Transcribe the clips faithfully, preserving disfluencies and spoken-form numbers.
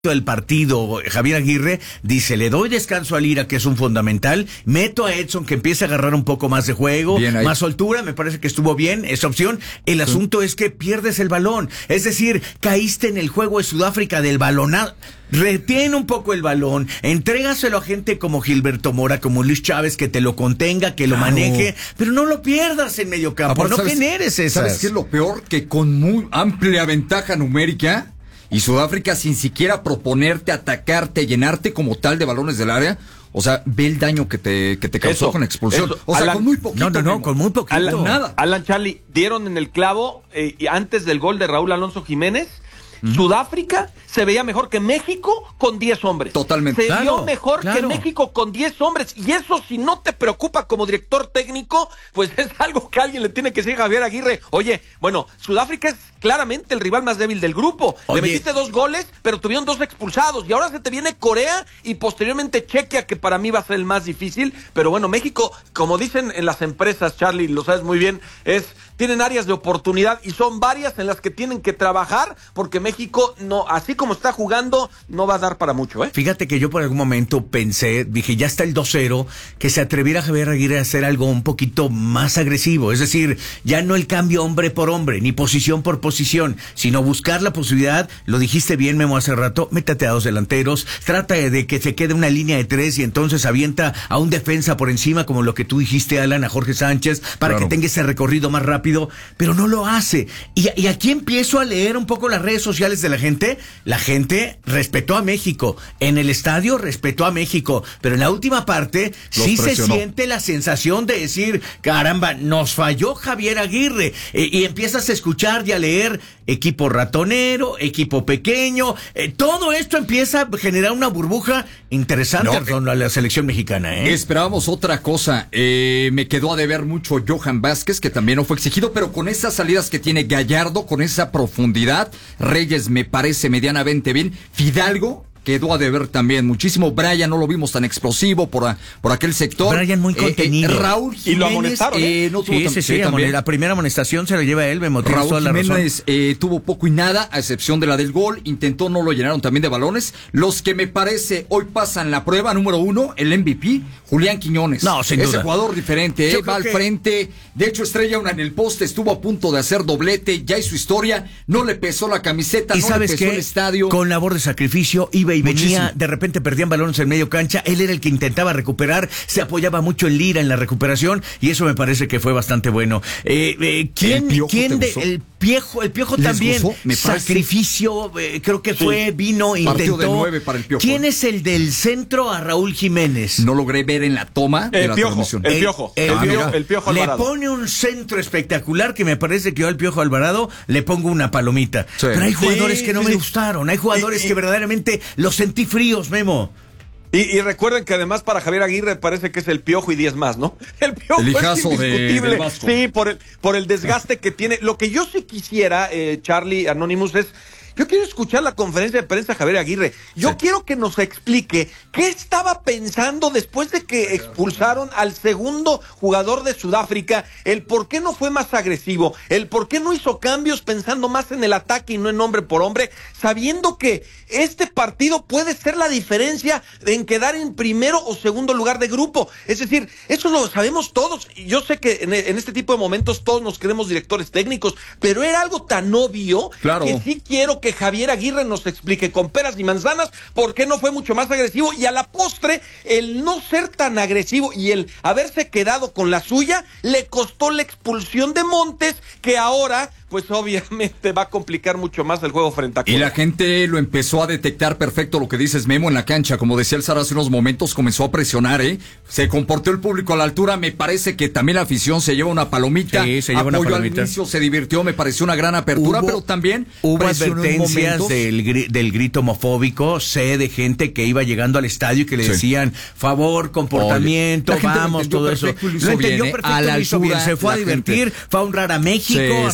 el partido, Javier Aguirre dice, le doy descanso a Lira, que es un fundamental, meto a Edson, que empieza a agarrar un poco más de juego, más soltura, me parece que estuvo bien esa opción. El sí. asunto es que pierdes el balón, es decir, caíste en el juego de Sudáfrica del balonado. Retiene un poco el balón, entrégaselo a gente como Gilberto Mora, como Luis Chávez, que te lo contenga, que lo claro. maneje, pero no lo pierdas en medio campo, Aparte, no ¿sabes, generes esas. ¿Sabes qué es lo peor? Que con muy amplia ventaja numérica y Sudáfrica sin siquiera proponerte, atacarte, llenarte como tal de balones del área. O sea, ve el daño que te, que te causó eso, con expulsión. Eso. O sea, Alan, con muy poquito. No, no, no, con muy poquito. Alan, nada. Alan, Charlie, dieron en el clavo eh, antes del gol de Raúl Alonso Jiménez. ¿Mm? Sudáfrica se veía mejor que México con diez hombres. Totalmente. Se claro, vio mejor claro. que México con diez hombres. Y eso, si no te preocupa como director técnico, pues es algo que alguien le tiene que decir a Javier Aguirre. Oye, bueno, Sudáfrica es claramente el rival más débil del grupo. Oye. Le metiste dos goles, pero tuvieron dos expulsados. Y ahora se te viene Corea y posteriormente Chequia, que para mí va a ser el más difícil. Pero bueno, México, como dicen en las empresas, Charlie, lo sabes muy bien, es tienen áreas de oportunidad y son varias en las que tienen que trabajar, porque México, no, así como está jugando, no va a dar para mucho, ¿eh? Fíjate que yo por algún momento pensé, dije, ya está el dos cero, que se atreviera Javier Aguirre a hacer algo un poquito más agresivo, es decir, ya no el cambio hombre por hombre, ni posición por posición, sino buscar la posibilidad, lo dijiste bien, Memo, hace rato, métate a dos delanteros, trata de que se quede una línea de tres y entonces avienta a un defensa por encima, como lo que tú dijiste, Alan, a Jorge Sánchez, para claro. que tenga ese recorrido más rápido, pero no lo hace. Y, y aquí empiezo a leer un poco las redes sociales de la gente. La gente respetó a México. En el estadio respetó a México. Pero en la última parte Los sí presionó. Se siente la sensación de decir, caramba, nos falló Javier Aguirre. Eh, y empiezas a escuchar y a leer equipo ratonero, equipo pequeño. Eh, todo esto empieza a generar una burbuja interesante no, con eh, la selección mexicana. ¿eh? Esperábamos otra cosa. Eh, me quedó a deber mucho Johan Vázquez, que también no fue exigido, pero con esas salidas que tiene Gallardo, con esa profundidad, Reyes me parece medianamente bien. Fidalgo quedó a deber también muchísimo. Brian no lo vimos tan explosivo por, a, por aquel sector. Brian muy contenido. Eh, eh, Raúl Jiménez. Y lo amonestaron. ¿eh? Eh, no tuvo sí, sí, sí, también. La primera amonestación se la lleva él, me motivó Raúl toda la Jiménez eh, tuvo poco y nada, a excepción de la del gol. Intentó, no lo llenaron también de balones. Los que me parece hoy pasan la prueba número uno, el M V P, Julián Quiñones. No, sin Ese duda. jugador diferente, eh, va al que... frente. De hecho, estrella una en el poste, estuvo a punto de hacer doblete, ya hizo historia. No le pesó la camiseta, ¿Y no sabes le pesó qué? el estadio. Con labor de sacrificio, iba y Muchísimo. venía, de repente perdían balones en medio cancha, él era el que intentaba recuperar, se apoyaba mucho en Lira en la recuperación, y eso me parece que fue bastante bueno. Eh, eh, ¿Quién, ¿quién de el Piojo, el Piojo también, sacrificio, eh, creo que fue, sí. vino, intentó. De nueve para el Piojo. ¿Quién es el del centro a Raúl Jiménez? No logré ver en la toma de el la Piojo, transmisión. El Piojo, el, el, el, Piojo, el Piojo Alvarado. Le pone un centro espectacular que me parece que yo al Piojo Alvarado le pongo una palomita. Sí. Pero hay jugadores sí, que no sí, me gustaron, hay jugadores y, y, que verdaderamente los sentí fríos, Memo. Y, y recuerden que además para Javier Aguirre parece que es el Piojo y diez más, ¿no? El Piojo el hijazo es indiscutible. De, sí, por el, por el desgaste que tiene. Lo que yo sí quisiera, eh, Charlie Anonymous, es... Yo quiero escuchar la conferencia de prensa de Javier Aguirre. Yo sí. quiero que nos explique qué estaba pensando después de que expulsaron al segundo jugador de Sudáfrica, el por qué no fue más agresivo, el por qué no hizo cambios pensando más en el ataque y no en hombre por hombre, sabiendo que este partido puede ser la diferencia en quedar en primero o segundo lugar de grupo. Es decir, eso lo sabemos todos. Yo sé que en, en este tipo de momentos todos nos creemos directores técnicos, pero era algo tan obvio claro. que sí quiero que Javier Aguirre nos explique con peras y manzanas por qué no fue mucho más agresivo, y a la postre el no ser tan agresivo y el haberse quedado con la suya le costó la expulsión de Montes, que ahora pues obviamente va a complicar mucho más el juego frente a Cuba. Y la gente lo empezó a detectar perfecto, lo que dices, Memo, en la cancha. Como decía el Zara hace unos momentos, comenzó a presionar, ¿eh? Se comportó el público a la altura. Me parece que también la afición se lleva una palomita. Sí, se lleva una palomita. Al inicio, se divirtió, me pareció una gran apertura, hubo, pero también hubo advertencias del, gri del grito homofóbico. Sé de gente que iba llegando al estadio y que le sí. decían, favor, comportamiento, Oye, vamos, todo eso. Lo entendió bien, perfecto, a la lo hizo bien. altura, Se fue a divertir, gente. fue a honrar a México, sí, a sus sí, raíces.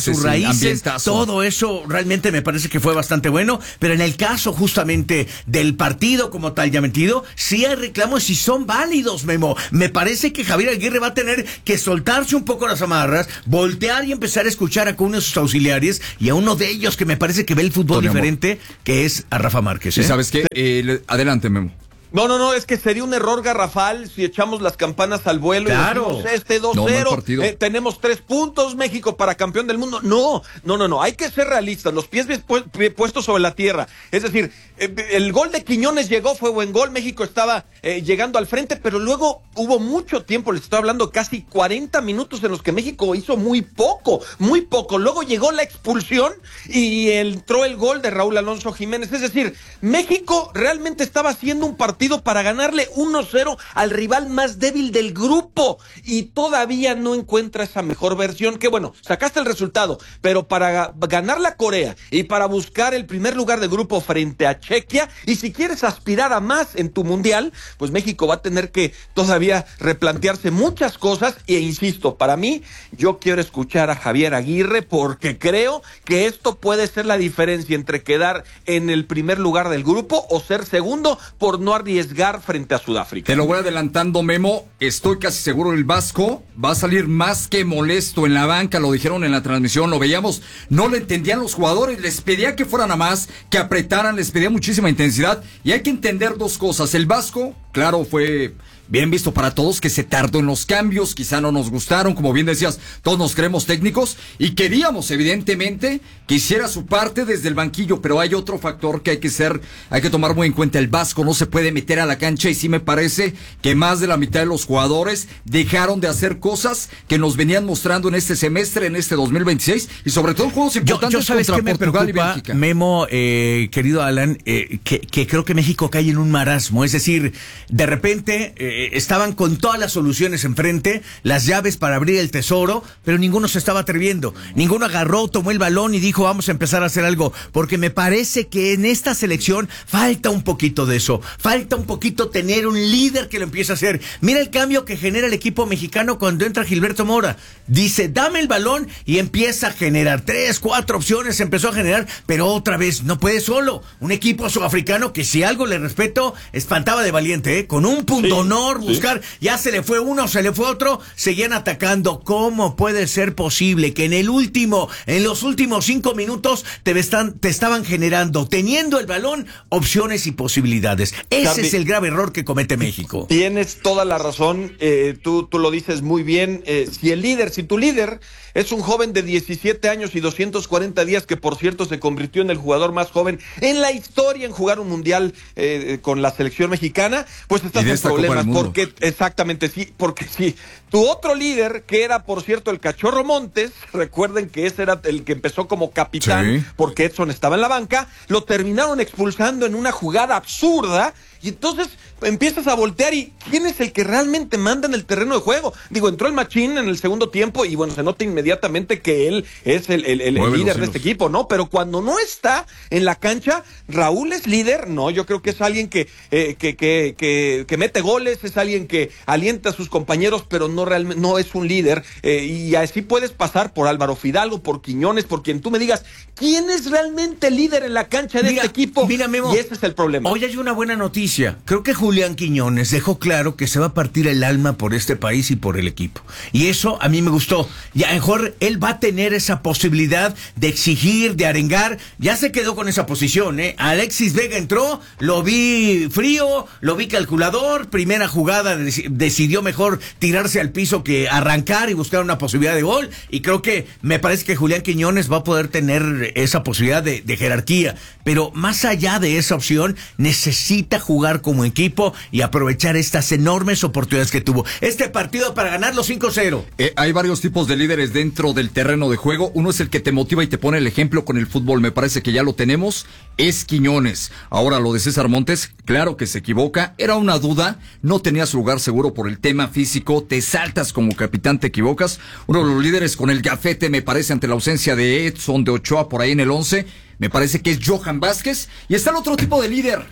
matices, ambientazo. todo eso realmente me parece que fue bastante bueno, pero en el caso justamente del partido como tal ya metido, sí hay reclamos y son válidos, Memo. Me parece que Javier Aguirre va a tener que soltarse un poco las amarras, voltear y empezar a escuchar a uno de sus auxiliares y a uno de ellos que me parece que ve el fútbol Tony diferente, Amor. que es a Rafa Márquez. ¿Sí ¿eh? sabes qué? Eh, adelante, Memo. No, no, no, es que sería un error garrafal si echamos las campanas al vuelo claro. y decimos este dos cero, no, eh, tenemos tres puntos, México para campeón del mundo. No, no, no, no, hay que ser realistas, los pies pu- puestos sobre la tierra. Es decir, eh, el gol de Quiñones llegó, fue buen gol, México estaba eh, llegando al frente, pero luego hubo mucho tiempo, les estoy hablando casi cuarenta minutos en los que México hizo muy poco, muy poco. Luego llegó la expulsión y entró el gol de Raúl Alonso Jiménez. Es decir, México realmente estaba haciendo un partido para ganarle uno cero al rival más débil del grupo y todavía no encuentra esa mejor versión, que bueno, sacaste el resultado, pero para ganar la Corea y para buscar el primer lugar de grupo frente a Chequia, y si quieres aspirar a más en tu mundial, pues México va a tener que todavía replantearse muchas cosas, e insisto, para mí, yo quiero escuchar a Javier Aguirre porque creo que esto puede ser la diferencia entre quedar en el primer lugar del grupo o ser segundo por no arriesgar frente a Sudáfrica. Te lo voy adelantando, Memo. Estoy casi seguro el Vasco va a salir más que molesto en la banca. Lo dijeron en la transmisión, lo veíamos. No le entendían los jugadores. Les pedía que fueran a más, que apretaran. Les pedía muchísima intensidad. Y hay que entender dos cosas. El Vasco, claro, fue bien visto para todos, que se tardó en los cambios, quizá no nos gustaron, como bien decías, todos nos creemos técnicos y queríamos evidentemente que hiciera su parte desde el banquillo, pero hay otro factor que hay que ser, hay que tomar muy en cuenta. El Vasco no se puede meter a la cancha y sí me parece que más de la mitad de los jugadores dejaron de hacer cosas que nos venían mostrando en este semestre, en este dos mil veintiséis y sobre todo juegos importantes yo, yo sabes contra que me Portugal preocupa, y Bélgica. Memo, eh, querido Alan, eh, que, que creo que México cae en un marasmo, es decir, de repente eh, estaban con todas las soluciones enfrente, las llaves para abrir el tesoro, pero ninguno se estaba atreviendo. Ninguno agarró, tomó el balón y dijo, vamos a empezar a hacer algo. Porque me parece que en esta selección falta un poquito de eso. Falta un poquito tener un líder que lo empiece a hacer. Mira el cambio que genera el equipo mexicano cuando entra Gilberto Mora. Dice, dame el balón y empieza a generar. Tres, cuatro opciones empezó a generar, pero otra vez no puede solo. Un equipo sudafricano que si algo le respeto, espantaba de valiente, ¿eh? Con un punto sí. honor, buscar, ya se le fue uno, se le fue otro, seguían atacando. ¿Cómo puede ser posible que en el último, en los últimos cinco minutos te, están, te estaban generando, teniendo el balón, opciones y posibilidades? Ese Charlie, es el grave error que comete México. Tienes toda la razón, eh, tú, tú lo dices muy bien. Eh, si el líder, si tu líder es un joven de diecisiete años y doscientos cuarenta días, que por cierto se convirtió en el jugador más joven en la historia en jugar un mundial eh, con la selección mexicana, pues estás en problemas, porque exactamente, sí, porque sí, tu otro líder, que era por cierto el Cachorro Montes, recuerden que ese era el que empezó como capitán, sí, porque Edson estaba en la banca, lo terminaron expulsando en una jugada absurda. Y entonces empiezas a voltear y ¿quién es el que realmente manda en el terreno de juego? Digo, entró el Machín en el segundo tiempo y bueno, se nota inmediatamente que él es el, el, el, el líder de este equipo, ¿no? Pero cuando no está en la cancha, Raúl es líder, no, yo creo que es alguien que, eh, que, que, que, que mete goles, es alguien que alienta a sus compañeros, pero no realmente, no es un líder, eh, y así puedes pasar por Álvaro Fidalgo, por Quiñones, por quien tú me digas, ¿quién es realmente el líder en la cancha de mira, este equipo? Mira, Memo, y ese es el problema. Hoy hay una buena noticia. Creo que Julián Quiñones dejó claro que se va a partir el alma por este país y por el equipo. Y eso a mí me gustó. Y a lo mejor él va a tener esa posibilidad de exigir, de arengar. Ya se quedó con esa posición, ¿eh? Alexis Vega entró, lo vi frío, lo vi calculador. Primera jugada dec- decidió mejor tirarse al piso que arrancar y buscar una posibilidad de gol. Y creo que me parece que Julián Quiñones va a poder tener esa posibilidad de, de jerarquía. Pero más allá de esa opción, necesita jugar jugar como equipo y aprovechar estas enormes oportunidades que tuvo. Este partido para ganarlo cinco cero. Eh, hay varios tipos de líderes dentro del terreno de juego. Uno es el que te motiva y te pone el ejemplo con el fútbol. Me parece que ya lo tenemos. Es Quiñones. Ahora lo de César Montes, claro que se equivoca. Era una duda. No tenía su lugar seguro por el tema físico. Te saltas como capitán, te equivocas. Uno de los líderes con el gafete, me parece, ante la ausencia de Edson, de Ochoa por ahí en el once. Me parece que es Johan Vázquez. Y está el otro tipo de líder.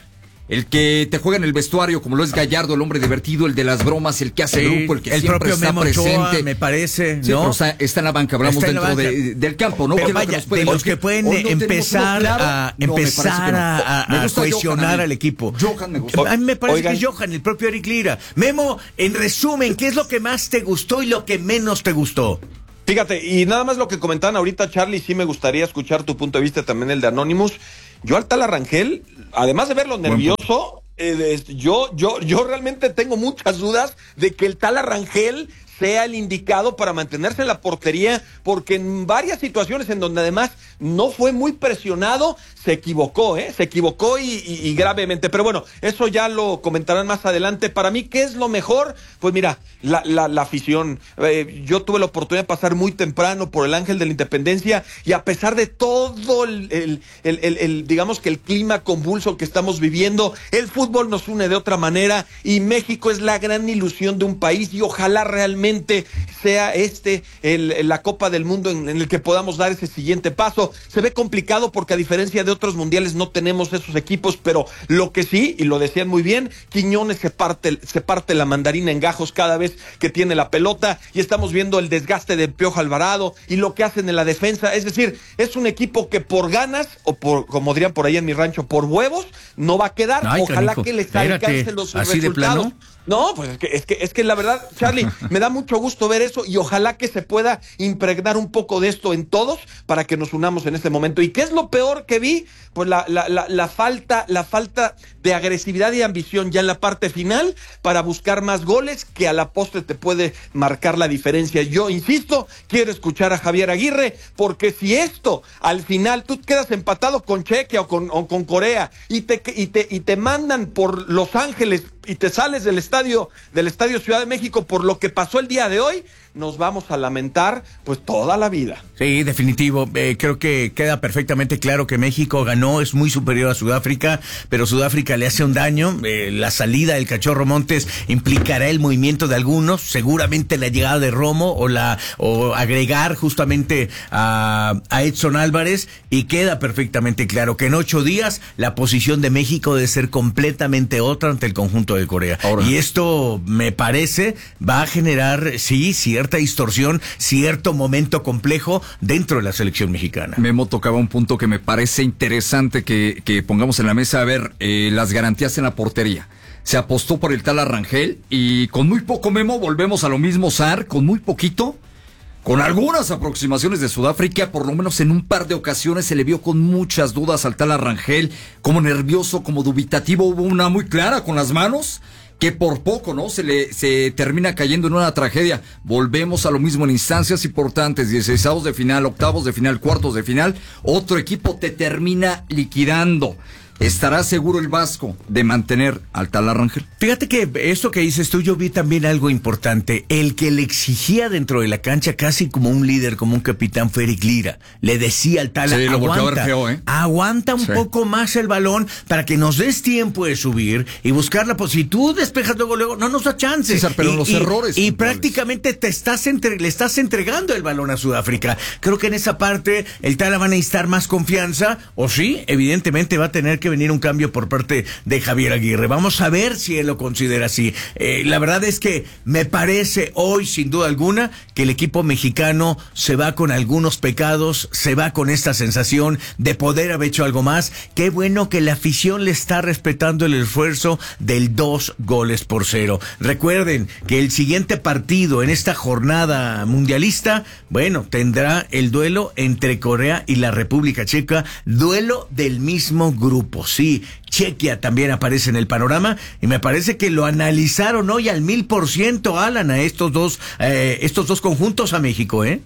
el que te juega en el vestuario, como lo es Gallardo, el hombre divertido, el de las bromas, el que hace Sí, grupo, el que el siempre propio está Memo presente. Ochoa, me parece, Sí, ¿no? pero está, está en la banca, hablamos Está en la dentro banca. de, del campo, ¿no? Pero ¿Qué es lo que vaya, nos puede de los decir? que pueden Hoy no tenemos empezar uno claro. a No, me parece empezar que no. a, Me a gusta Johan cohesionar a mí. al equipo. Johan me gusta. A mí me parece Oigan. que es Johan, el propio Eric Lira. Memo, en resumen, ¿qué es lo que más te gustó y lo que menos te gustó? Fíjate, y nada más lo que comentaban ahorita, Charlie, sí me gustaría escuchar tu punto de vista, también el de Anonymous. Yo al Tala Rangel, además de verlo nervioso, eh, yo, yo, yo realmente tengo muchas dudas de que el Tala Rangel sea el indicado para mantenerse en la portería, porque en varias situaciones en donde además no fue muy presionado, se equivocó, ¿eh? Se equivocó y, y, y gravemente. Pero bueno, eso ya lo comentarán más adelante. Para mí, ¿qué es lo mejor? Pues mira, la, la, la afición. Eh, yo tuve la oportunidad de pasar muy temprano por el Ángel de la Independencia y a pesar de todo el, el, el, el, el digamos que el clima convulso que estamos viviendo, el fútbol nos une de otra manera y México es la gran ilusión de un país y ojalá realmente sea este el, la Copa del Mundo en, en el que podamos dar ese siguiente paso. Se ve complicado porque a diferencia de otros mundiales no tenemos esos equipos, pero lo que sí, y lo decían muy bien, Quiñones se parte, se parte la mandarina en gajos cada vez que tiene la pelota y estamos viendo el desgaste de Piojo Alvarado y lo que hacen en la defensa. Es decir, es un equipo que por ganas, o por, como dirían por ahí en mi rancho, por huevos, no va a quedar. Ay, ojalá canijo, que les espérate, alcancen los ¿así de resultados. plano? No, pues es que, es que, es que la verdad, Charlie, me da mucho gusto ver eso y ojalá que se pueda impregnar un poco de esto en todos para que nos unamos en este momento. ¿Y qué es lo peor que vi? Pues la, la, la, la falta, la falta de agresividad y ambición ya en la parte final para buscar más goles que a la postre te puede marcar la diferencia. Yo insisto, quiero escuchar a Javier Aguirre, porque si esto al final tú quedas empatado con Chequia o con, o con Corea y te, y te, y te mandan por Los Ángeles y te sales del estadio, del estadio Ciudad de México por lo que pasó el día de hoy, nos vamos a lamentar pues toda la vida. Sí, definitivo. Eh, creo que queda perfectamente claro que México ganó, es muy superior a Sudáfrica, pero Sudáfrica le hace un daño. Eh, la salida del Cachorro Montes implicará el movimiento de algunos, seguramente la llegada de Romo o la o agregar justamente a, a Edson Álvarez, y queda perfectamente claro que en ocho días la posición de México debe ser completamente otra ante el conjunto de Corea. Ahora. Y esto me parece va a generar, sí, cierta distorsión, cierto momento complejo dentro de la selección mexicana. Memo tocaba un punto que me parece interesante que, que pongamos en la mesa. A ver, eh, las garantías en la portería. Se apostó por el Tala Rangel y con muy poco, Memo, volvemos a lo mismo, Sar, con muy poquito, con algunas aproximaciones de Sudáfrica, por lo menos en un par de ocasiones se le vio con muchas dudas al Tala Rangel, como nervioso, como dubitativo. Hubo una muy clara con las manos, que por poco, ¿no? Se le se termina cayendo en una tragedia. Volvemos a lo mismo en instancias importantes, dieciseisavos de final, octavos de final, cuartos de final. Otro equipo te termina liquidando. ¿Estará seguro el Vasco de mantener al Tala Rangel? Fíjate que eso que dices tú, yo vi también algo importante. El que le exigía dentro de la cancha casi como un líder, como un capitán, fue Eric Lira. Le decía al Tala, Sí, lo volteó a ver aguanta, feo, ¿eh? aguanta un Sí. poco más el balón para que nos des tiempo de subir y buscar la posición. Si tú despejas luego, luego, no nos da chance. César, pero y, los y- errores Y puntuales. prácticamente te estás entre, le estás entregando el balón a Sudáfrica. Creo que en esa parte el Tala va a necesitar más confianza, o sí, evidentemente va a tener que venir un cambio por parte de Javier Aguirre. Vamos a ver si él lo considera así. Eh, la verdad es que me parece hoy, sin duda alguna, que el equipo mexicano se va con algunos pecados, se va con esta sensación de poder haber hecho algo más. Qué bueno que la afición le está respetando el esfuerzo del dos goles por cero. Recuerden que el siguiente partido en esta jornada mundialista, bueno, tendrá el duelo entre Corea y la República Checa, duelo del mismo grupo, sí. Chequia también aparece en el panorama y me parece que lo analizaron hoy al mil por ciento, Alan, a estos dos, eh, estos dos conjuntos a México, ¿eh?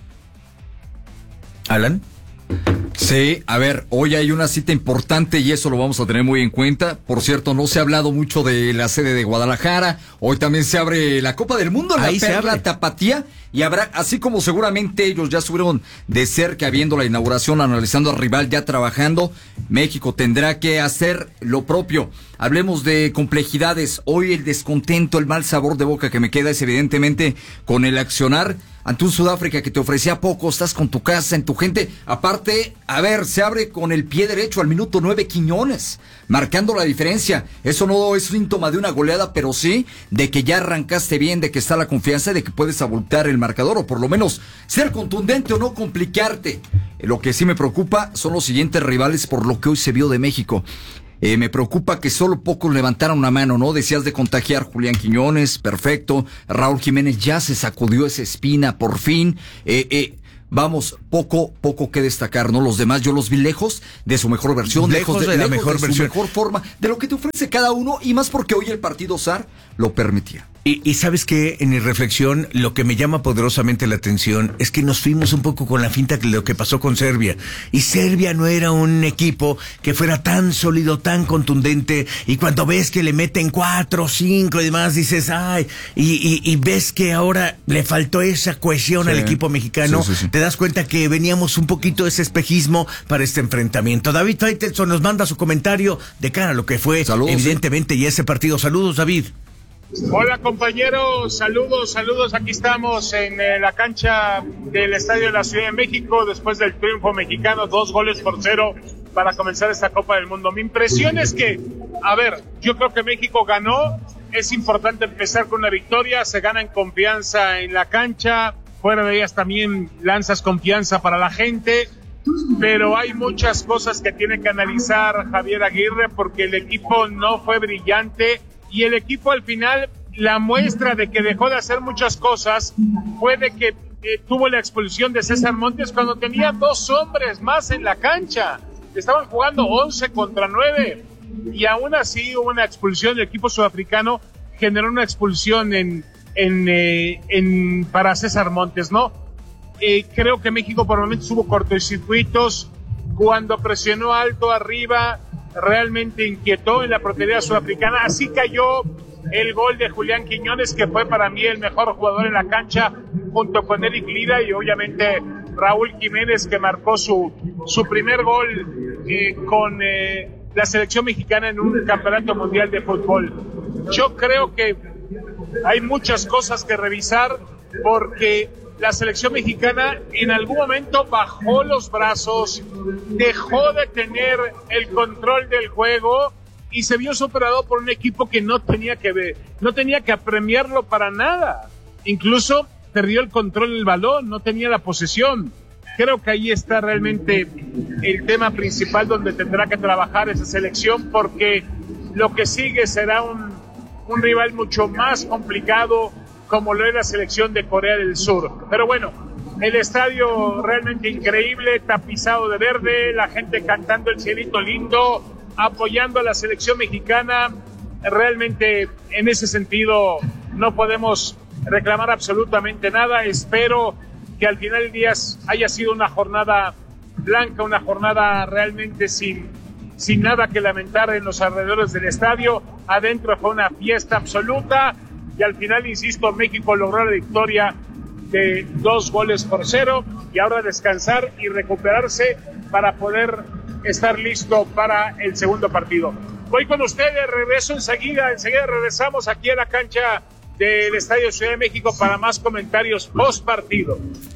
Alan. Sí, a ver, hoy hay una cita importante y eso lo vamos a tener muy en cuenta. Por cierto, no se ha hablado mucho de la sede de Guadalajara. Hoy también se abre la Copa del Mundo, la Ahí se Perla abre. Tapatía, y habrá, así como seguramente ellos ya estuvieron de cerca viendo la inauguración, analizando al rival, ya trabajando, México tendrá que hacer lo propio. Hablemos de complejidades. Hoy el descontento, el mal sabor de boca que me queda es evidentemente con el accionar ante un Sudáfrica que te ofrecía poco. Estás con tu casa, en tu gente. Aparte, a ver, se abre con el pie derecho al minuto nueve Quiñones, marcando la diferencia. Eso no es síntoma de una goleada, pero sí de que ya arrancaste bien, de que está la confianza, de que puedes abultar el marcador, o por lo menos ser contundente o no complicarte. Lo que sí me preocupa son los siguientes rivales por lo que hoy se vio de México. Eh, me preocupa que solo pocos levantaron una mano, ¿no? Decías de contagiar Julián Quiñones, perfecto. Raúl Jiménez ya se sacudió esa espina, por fin. Eh, eh, vamos, poco, poco que destacar, ¿no? Los demás yo los vi lejos de su mejor versión, lejos, lejos de, de la lejos mejor de versión, su mejor forma, de lo que te ofrece cada uno, y más porque hoy el partido S A R lo permitía. Y, y sabes que en mi reflexión lo que me llama poderosamente la atención es que nos fuimos un poco con la finta de lo que pasó con Serbia. Y Serbia no era un equipo que fuera tan sólido, tan contundente. Y cuando ves que le meten cuatro, cinco y demás, dices, ay, y, y, y ves que ahora le faltó esa cohesión sí, al equipo mexicano. Sí, sí, sí. Te das cuenta que veníamos un poquito de ese espejismo para este enfrentamiento. David Faitelson nos manda su comentario de cara a lo que fue, saludos, evidentemente, sí. y ese partido. Saludos, David. Hola compañeros, saludos, saludos, aquí estamos en eh, la cancha del Estadio de la Ciudad de México después del triunfo mexicano, dos goles por cero para comenzar esta Copa del Mundo. Mi impresión es que, a ver, yo creo que México ganó, es importante empezar con una victoria, se gana en confianza en la cancha, fuera de ellas también lanzas confianza para la gente, pero hay muchas cosas que tiene que analizar Javier Aguirre porque el equipo no fue brillante. Y el equipo al final, la muestra de que dejó de hacer muchas cosas fue de que eh, tuvo la expulsión de César Montes cuando tenía dos hombres más en la cancha. Estaban jugando once contra nueve y aún así hubo una expulsión. El equipo sudafricano generó una expulsión en, en, eh, en para César Montes, ¿no? Eh, creo que México por momentos hubo cortocircuitos cuando presionó alto arriba. Realmente inquietó en la portería sudafricana, así cayó el gol de Julián Quiñones, que fue para mí el mejor jugador en la cancha, junto con Eric Lira y obviamente Raúl Jiménez, que marcó su, su primer gol eh, con eh, la selección mexicana en un campeonato mundial de fútbol. Yo creo que hay muchas cosas que revisar, porque la selección mexicana en algún momento bajó los brazos, dejó de tener el control del juego y se vio superado por un equipo que no tenía que ver, no tenía que apremiarlo para nada. Incluso perdió el control del balón, no tenía la posesión. Creo que ahí está realmente el tema principal donde tendrá que trabajar esa selección, porque lo que sigue será un, un rival mucho más complicado, como lo es la selección de Corea del Sur. Pero bueno, el estadio realmente increíble, tapizado de verde, la gente cantando El Cielito Lindo, apoyando a la selección mexicana. Realmente en ese sentido no podemos reclamar absolutamente nada. Espero que al final del día haya sido una jornada blanca, una jornada realmente sin, sin nada que lamentar en los alrededores del estadio. Adentro fue una fiesta absoluta. Y al final, insisto, México logró la victoria de dos goles por cero y ahora descansar y recuperarse para poder estar listo para el segundo partido. Voy con ustedes, regreso enseguida, enseguida regresamos aquí a la cancha del Estadio Ciudad de México para más comentarios post partido.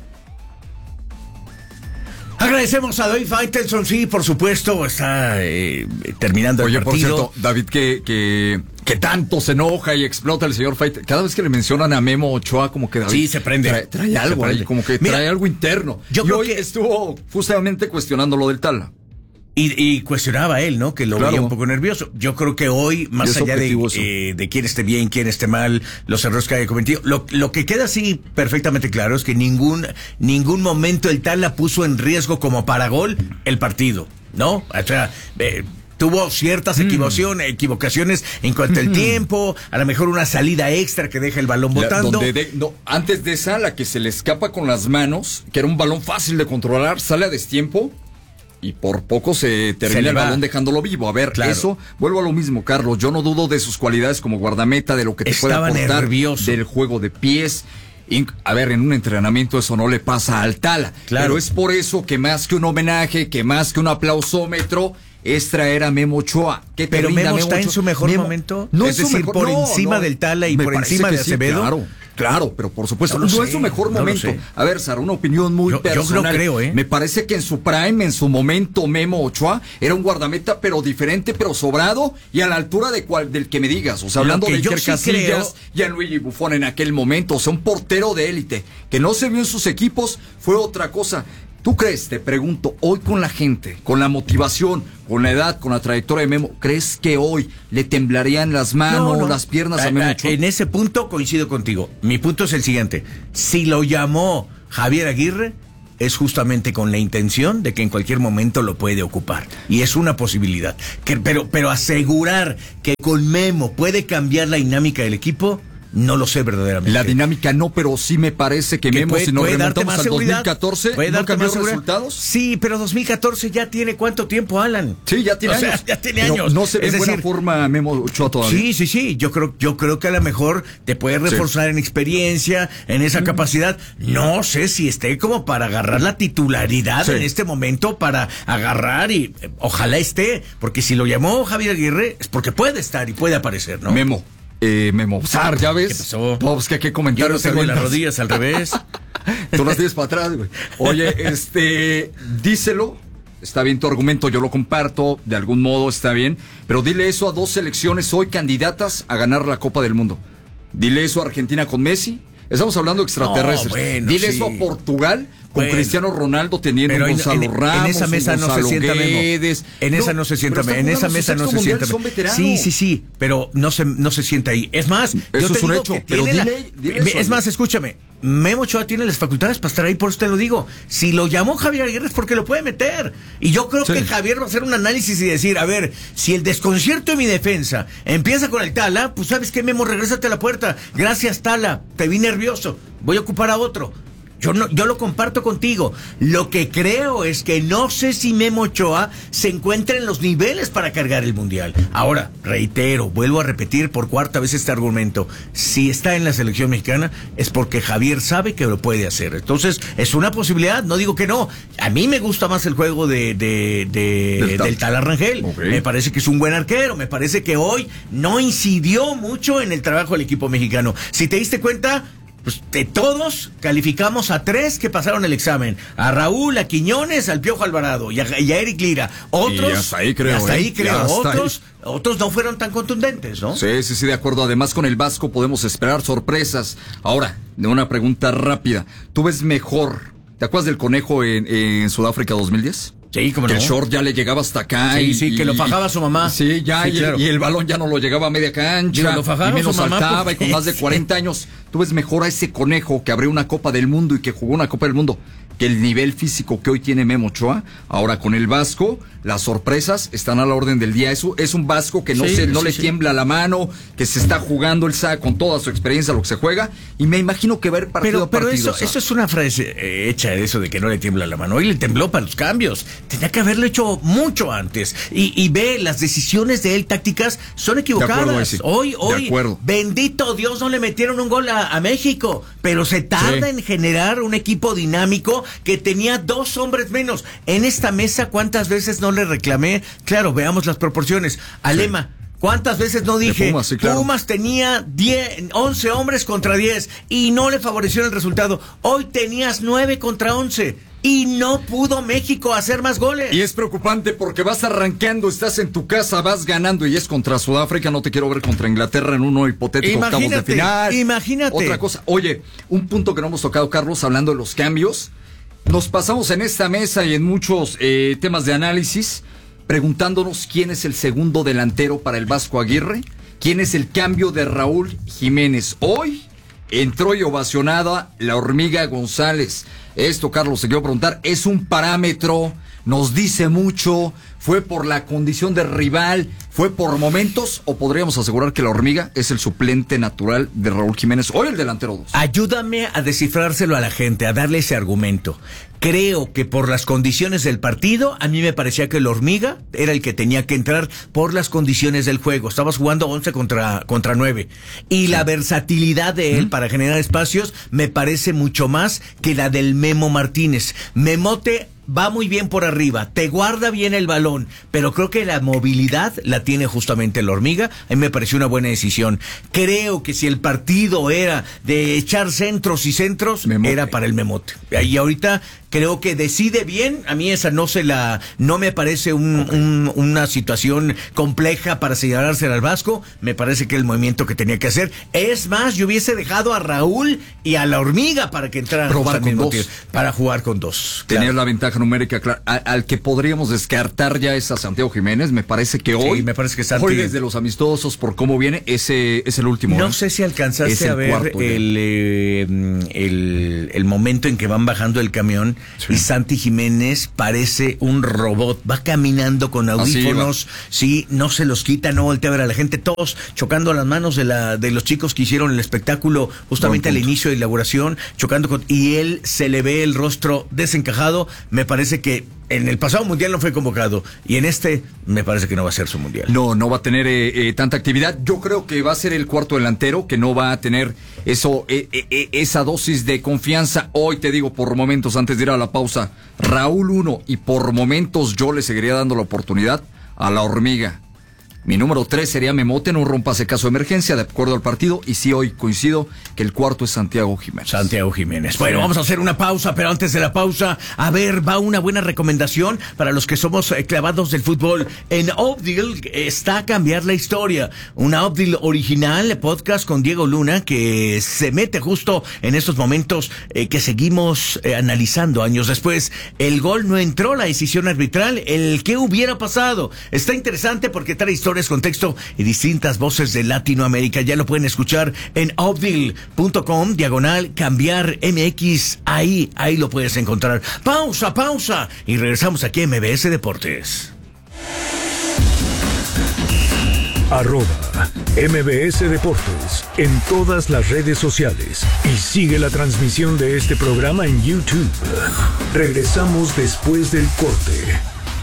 Agradecemos a David Faitelson, sí, por supuesto, está eh, terminando el Oye, partido. Por cierto, David, que, que, que tanto se enoja y explota el señor Faitelson. Cada vez que le mencionan a Memo Ochoa, como que David sí, se prende. Trae, trae algo prende. ahí, como que Mira, trae algo interno. Yo y creo hoy que estuvo justamente cuestionando lo del Tala. Y, y cuestionaba a él, ¿no? Que lo claro. veía un poco nervioso. Yo creo que hoy, más allá de, eh, de quién esté bien, quién esté mal, los errores que haya cometido, lo, lo que queda así perfectamente claro es que ningún, ningún momento el Tala puso en riesgo como para gol el partido, ¿no? O sea, eh, tuvo ciertas equivocaciones, mm. equivocaciones en cuanto al mm. tiempo, a lo mejor una salida extra que deja el balón botando. La, donde de, no, antes de esa, la que se le escapa con las manos, que era un balón fácil de controlar, sale a destiempo. Y por poco se termina se el balón dejándolo vivo. A ver, claro. eso, vuelvo a lo mismo, Carlos. Yo no dudo de sus cualidades como guardameta, de lo que te Estaba puede aportar, nervioso. del juego de pies. A ver, en un entrenamiento eso no le pasa al Tala. Claro. Pero es por eso que más que un homenaje, que más que un aplausómetro, es traer a Memo Ochoa. ¿Qué Pero Memo, Memo está Ochoa? En su mejor Memo, momento. No es, es decir, mejor, por no, encima no, del Tala y por encima de Acevedo. Sí, claro, claro, pero por supuesto, no, no sé, es su mejor no momento. A ver, Sara, una opinión muy yo, personal. Yo lo creo, ¿eh? Me parece que en su prime, en su momento, Memo Ochoa era un guardameta, pero diferente, pero sobrado y a la altura de cual, del que me digas. O sea, hablando de Iker sí Casillas, Gianluigi Buffon en aquel momento. O sea, un portero de élite que no se vio en sus equipos fue otra cosa. ¿Tú crees, te pregunto, hoy con la gente, con la motivación, con la edad, con la trayectoria de Memo, ¿crees que hoy le temblarían las manos, no, no. las piernas a, a Memo Ochoa? En ese punto coincido contigo. Mi punto es el siguiente. Si lo llamó Javier Aguirre, es justamente con la intención de que en cualquier momento lo puede ocupar. Y es una posibilidad. Que, pero, pero asegurar que con Memo puede cambiar la dinámica del equipo... No lo sé verdaderamente. La dinámica no, pero sí me parece que, que Memo, puede, si nos remontamos al dos mil catorce, ¿no cambió los resultados? Sí, pero dos mil catorce ya tiene ¿cuánto tiempo, Alan? Sí, ya tiene o años. Sea, ya tiene pero años. No se ve en buena forma Memo Ochoa todavía. Sí, sí, sí. Yo creo, yo creo que a lo mejor te puede reforzar sí. en experiencia, en esa mm. capacidad. No sé si esté como para agarrar la titularidad sí. en este momento, para agarrar y eh, ojalá esté, porque si lo llamó Javier Aguirre es porque puede estar y puede aparecer, ¿no? Memo. Eh, Memo, Sar, ¿ya ves? ¿Qué pasó? No, pues que qué comentarios tengo en las rodillas al revés. Tú las tienes para atrás, güey. Oye, este, díselo. Está bien tu argumento, yo lo comparto, de algún modo está bien. Pero dile eso a dos selecciones hoy candidatas a ganar la Copa del Mundo. Dile eso a Argentina con Messi. Estamos hablando de extraterrestres. No, bueno, dile sí. eso a Portugal con bueno, Cristiano Ronaldo teniendo pero un Gonzalo en, en, Ramos, en esa mesa un Gonzalo no se sienta Guedes. Memo. En esa no, no se sienta Memo. En esa mesa no se sienta Memo. Sí, sí, sí, pero no se no se sienta ahí. Es más, eso yo te es un digo hecho, que pero tiene dile, la, dile es eso, más, escúchame. Memo Ochoa tiene las facultades para estar ahí, por eso te lo digo. Si lo llamó Javier Aguirre es porque lo puede meter. Y yo creo sí. que Javier va a hacer un análisis y decir, a ver, si el desconcierto de mi defensa empieza con el Tala, pues ¿sabes qué, Memo? Regrésate a la puerta. Gracias, Tala. Te vi nervioso. Voy a ocupar a otro. Yo no, yo lo comparto contigo. Lo que creo es que no sé si Memo Ochoa se encuentra en los niveles para cargar el Mundial. Ahora, reitero, vuelvo a repetir por cuarta vez este argumento. Si está en la selección mexicana es porque Javier sabe que lo puede hacer. Entonces, es una posibilidad, no digo que no. A mí me gusta más el juego de, de, de del, del Tala Rangel. Okay. Me parece que es un buen arquero. Me parece que hoy no incidió mucho en el trabajo del equipo mexicano. Si te diste cuenta... Pues de todos calificamos a tres que pasaron el examen. A Raúl, a Quiñones, al Piojo Alvarado y a, y a Eric Lira. Otros, y hasta ahí creo. Hasta ahí ¿eh? creo. Hasta otros, ahí. otros no fueron tan contundentes, ¿no? Sí, sí, sí, de acuerdo. Además, con el Vasco podemos esperar sorpresas. Ahora, de una pregunta rápida. ¿Tú ves mejor? ¿Te acuerdas del conejo en, en Sudáfrica dos mil diez? Sí, como que no. el short ya le llegaba hasta acá. Sí, y, sí, que lo fajaba su mamá. Sí, ya, sí, y, claro. el, y el balón ya no lo llegaba a media cancha. Digo, lo fajaba y menos su mamá saltaba, porque... y con más de cuarenta años. Tú ves mejor a ese conejo que abrió una Copa del Mundo y que jugó una Copa del Mundo que el nivel físico que hoy tiene Memo Ochoa. Ahora con el Vasco, las sorpresas están a la orden del día. Eso es un Vasco que no, sí, se, no sí, le sí. tiembla la mano, que se está jugando, él sabe con toda su experiencia lo que se juega, y me imagino que va a ir partido pero, a partido. Pero eso, ¿sabes? eso es una frase eh, hecha de eso de que no le tiembla la mano. Hoy le tembló para los cambios. Tenía que haberlo hecho mucho antes. Y, y ve, las decisiones de él tácticas son equivocadas. De acuerdo, sí. Hoy, hoy, bendito Dios, no le metieron un gol a, a México, pero se tarda sí. en generar un equipo dinámico que tenía dos hombres menos. En esta mesa, ¿cuántas veces no le reclamé? Claro, veamos las proporciones. Alema, sí. ¿cuántas veces no dije? Pumas, sí, claro. Pumas tenía diez, once hombres contra diez y no le favoreció el resultado. Hoy tenías nueve contra once. Y no pudo México hacer más goles. Y es preocupante porque vas arrancando, estás en tu casa, vas ganando y es contra Sudáfrica. No te quiero ver contra Inglaterra en uno hipotético imagínate, octavos de final. Imagínate. Otra cosa, oye, un punto que no hemos tocado, Carlos, hablando de los cambios. Nos pasamos en esta mesa y en muchos eh, temas de análisis preguntándonos quién es el segundo delantero para el Vasco Aguirre, quién es el cambio de Raúl Jiménez. Hoy entró y ovacionada la Hormiga González. Esto, Carlos, se quiero preguntar, ¿es un parámetro? ¿Nos dice mucho? fue por la condición de rival, fue por momentos, o podríamos asegurar que la hormiga es el suplente natural de Raúl Jiménez, hoy el delantero dos. Ayúdame a descifrárselo a la gente, a darle ese argumento. Creo que por las condiciones del partido, a mí me parecía que el hormiga era el que tenía que entrar por las condiciones del juego. Estabas jugando once contra, contra nueve. Y sí. La versatilidad de él ¿Mm? para generar espacios me parece mucho más que la del Memo Martínez. Memote va muy bien por arriba, te guarda bien el balón, pero creo que la movilidad la tiene justamente el hormiga. A mí me pareció una buena decisión. Creo que si el partido era de echar centros y centros, Memote. Era para el Memote. Y ahorita creo que decide bien. A mí esa no se la, no me parece un, okay. un, una situación compleja para señalarse al Vasco. Me parece que el movimiento que tenía que hacer. Es más, yo hubiese dejado a Raúl y a la hormiga para que entraran probar con dos, tiempo, para jugar con dos. Tener claro. la ventaja numérica clara. Al, al que podríamos descartar ya es a Santiago Jiménez. Me parece que hoy, sí, me parece que Santi... hoy desde los amistosos, por cómo viene, ese es el último. No ¿eh? sé si alcanzaste a ver cuarto, el, eh, el, el momento en que van bajando el camión, sí. y Santi Jiménez parece un robot. Va caminando con audífonos, sí, no se los quita, no voltea a ver a la gente, todos chocando las manos de la de los chicos que hicieron el espectáculo justamente al inicio de la inauguración, chocando con, y él se le ve el rostro desencajado. Me parece que en el pasado mundial no fue convocado y en este me parece que no va a ser su mundial. No, no va a tener eh, eh, tanta actividad. Yo creo que va a ser el cuarto delantero que no va a tener eso, eh, eh, esa dosis de confianza. Hoy te digo, por momentos, antes de ir a la pausa, Raúl uno, y por momentos yo le seguiría dando la oportunidad a la hormiga. Mi número tres sería Memote en un rompase caso de emergencia, de acuerdo al partido. Y sí, hoy coincido que el cuarto es Santiago Jiménez. Santiago Jiménez. Bueno, vamos a hacer una pausa, pero antes de la pausa, a ver, va una buena recomendación para los que somos eh, clavados del fútbol. En Obdil está a cambiar la historia. Una Obdil original, podcast con Diego Luna, que se mete justo en estos momentos eh, que seguimos eh, analizando años después. El gol no entró, la decisión arbitral, el qué hubiera pasado. Está interesante porque trae historia, contexto y distintas voces de Latinoamérica. Ya lo pueden escuchar en obdil punto com, diagonal cambiar M X. Ahí, ahí lo puedes encontrar. Pausa, pausa. Y regresamos aquí a M B S Deportes. Arroba M B S Deportes en todas las redes sociales. Y sigue la transmisión de este programa en YouTube. Regresamos después del corte.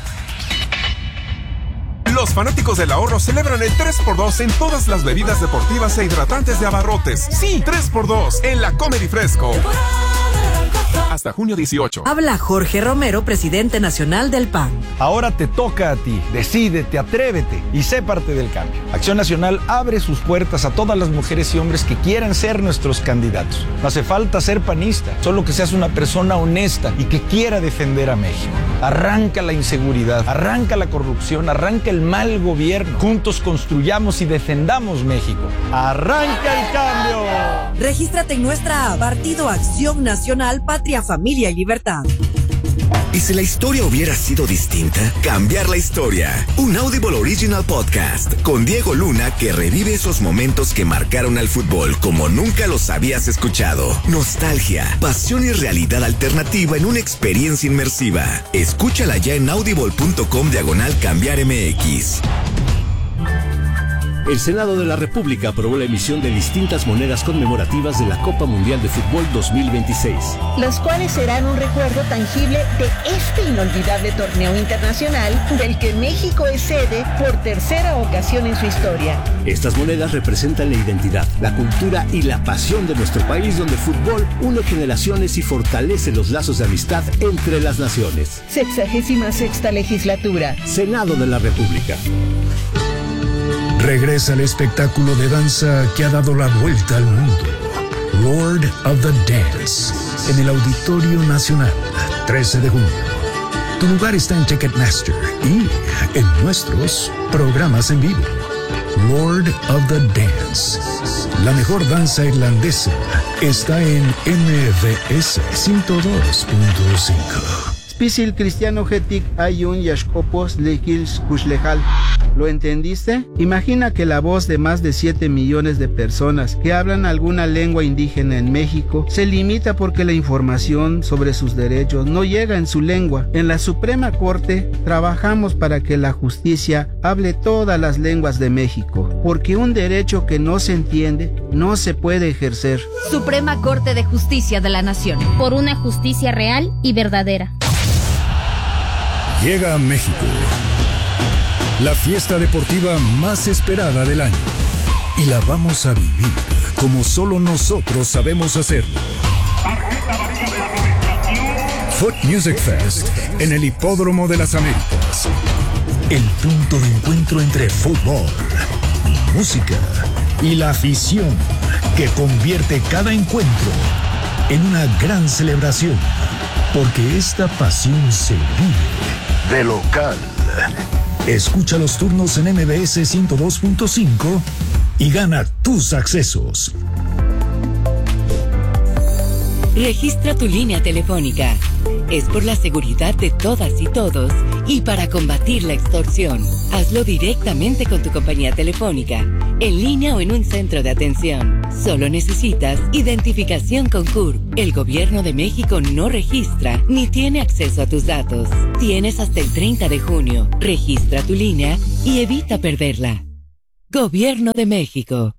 Los fanáticos del ahorro celebran el tres por dos en todas las bebidas deportivas e hidratantes de Abarrotes. Sí, tres por dos en la Comedy Fresco. Hasta junio dieciocho. Habla Jorge Romero, presidente nacional del P A N. Ahora te toca a ti. Decídete, atrévete y sé parte del cambio. Acción Nacional abre sus puertas a todas las mujeres y hombres que quieran ser nuestros candidatos. No hace falta ser panista, solo que seas una persona honesta y que quiera defender a México. Arranca la inseguridad, arranca la corrupción, arranca el mal gobierno. Juntos construyamos y defendamos México. ¡Arranca el cambio! Regístrate en nuestra app, Partido Acción Nacional, Patria, Familia y Libertad. ¿Y si la historia hubiera sido distinta? Cambiar la historia. Un Audible Original Podcast con Diego Luna, que revive esos momentos que marcaron al fútbol como nunca los habías escuchado. Nostalgia, pasión y realidad alternativa en una experiencia inmersiva. Escúchala ya en audible punto com diagonal cambiar M X. El Senado de la República aprobó la emisión de distintas monedas conmemorativas de la Copa Mundial de Fútbol dos mil veintiséis. Los cuales serán un recuerdo tangible de este inolvidable torneo internacional del que México es sede por tercera ocasión en su historia. Estas monedas representan la identidad, la cultura y la pasión de nuestro país, donde el fútbol une generaciones y fortalece los lazos de amistad entre las naciones. Sexagésima sexta legislatura. Senado de la República. Regresa el espectáculo de danza que ha dado la vuelta al mundo. Lord of the Dance, en el Auditorio Nacional, trece de junio. Tu lugar está en Ticketmaster y en nuestros programas en vivo. Lord of the Dance, la mejor danza irlandesa, está en M V S ciento dos punto cinco. Spisil Cristiano Getik Ayun Yashkopos Lekils Kushlejal. ¿Lo entendiste? Imagina que la voz de más de siete millones de personas que hablan alguna lengua indígena en México se limita porque la información sobre sus derechos no llega en su lengua. En la Suprema Corte trabajamos para que la justicia hable todas las lenguas de México, porque un derecho que no se entiende no se puede ejercer. Suprema Corte de Justicia de la Nación. Por una justicia real y verdadera. Llega a México la fiesta deportiva más esperada del año. Y la vamos a vivir como solo nosotros sabemos hacerlo. Foot Music Fest en el Hipódromo de las Américas. El punto de encuentro entre fútbol, música y la afición que convierte cada encuentro en una gran celebración. Porque esta pasión se vive de local. Escucha los turnos en M B S ciento dos punto cinco y gana tus accesos. Registra tu línea telefónica. Es por la seguridad de todas y todos y para combatir la extorsión. Hazlo directamente con tu compañía telefónica, en línea o en un centro de atención. Solo necesitas identificación con C U R. El Gobierno de México no registra ni tiene acceso a tus datos. Tienes hasta el treinta de junio. Registra tu línea y evita perderla. Gobierno de México.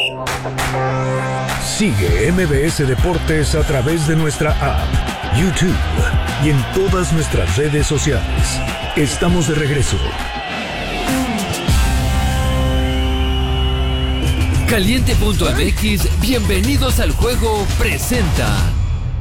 Sigue M B S Deportes a través de nuestra app, YouTube y en todas nuestras redes sociales. Estamos de regreso. Caliente punto M X, bienvenidos al juego, presenta